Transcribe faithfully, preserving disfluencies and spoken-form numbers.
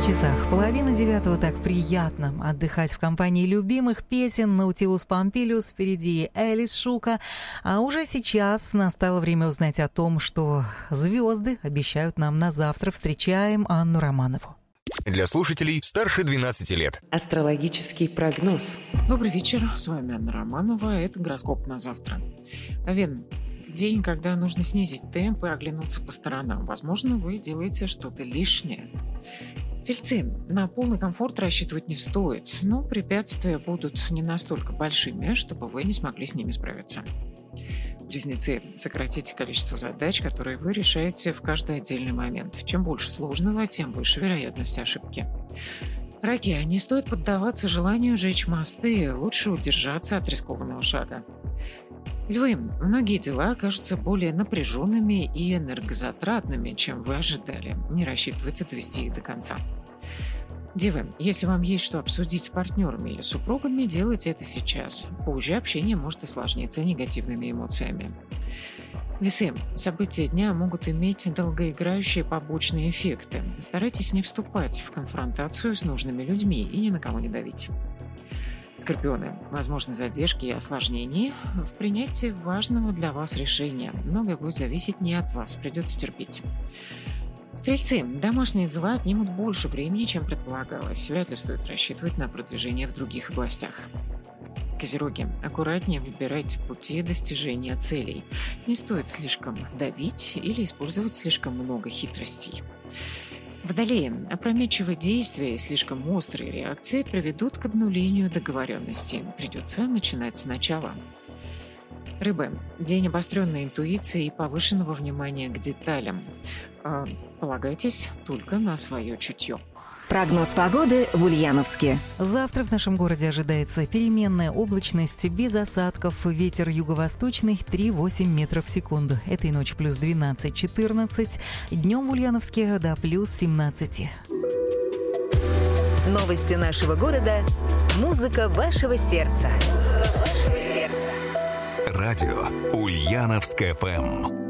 часах половина девятого. Так приятно отдыхать в компании любимых песен. Наутилус Помпилиус, впереди Элис Шука. А уже сейчас настало время узнать о том, что звезды обещают нам на завтра. Встречаем Анну Романову. Для слушателей старше двенадцати лет. Астрологический прогноз. Добрый вечер, с вами Анна Романова. Это гороскоп на завтра. Овен. День, когда нужно снизить темп и оглянуться по сторонам. Возможно, вы делаете что-то лишнее. Тельцы. На полный комфорт рассчитывать не стоит, но препятствия будут не настолько большими, чтобы вы не смогли с ними справиться. Близнецы. Сократите количество задач, которые вы решаете в каждый отдельный момент. Чем больше сложного, тем выше вероятность ошибки. Раки. Не стоит поддаваться желанию жечь мосты, лучше удержаться от рискованного шага. Львы. Многие дела окажутся более напряженными и энергозатратными, чем вы ожидали. Не рассчитывайте довести их до конца. Девы. Если вам есть что обсудить с партнерами или супругами, делайте это сейчас. Позже общение может осложниться негативными эмоциями. Весы. События дня могут иметь долгоиграющие побочные эффекты. Старайтесь не вступать в конфронтацию с нужными людьми и ни на кого не давить. Скорпионы. Возможны задержки и осложнения в принятии важного для вас решения. Многое будет зависеть не от вас, придется терпеть. Стрельцы. Домашние дела отнимут больше времени, чем предполагалось. Вряд ли стоит рассчитывать на продвижение в других областях. Козероги. Аккуратнее выбирайте пути достижения целей. Не стоит слишком давить или использовать слишком много хитростей. Водолеи. Опрометчивые действия и слишком острые реакции приведут к обнулению договоренности. Придется начинать сначала. Рыбы. День обостренной интуиции и повышенного внимания к деталям. Э, полагайтесь только на свое чутье. Прогноз погоды в Ульяновске. Завтра в нашем городе ожидается переменная облачность без осадков. Ветер юго-восточный три-восемь метров в секунду. Этой ночью плюс двенадцать-четырнадцать. Днем в Ульяновске до плюс семнадцать. Новости нашего города. Музыка вашего сердца. Музыка вашего сердца. Радио Ульяновск эф эм.